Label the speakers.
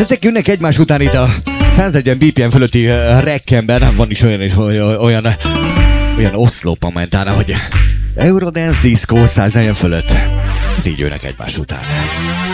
Speaker 1: Ezek jönnek egymás után itt a 101 BPM fölötti rekkenben. Van is olyan oszlop a mentára, hogy Eurodance Disco 140 fölött. Így jönnek egymás után.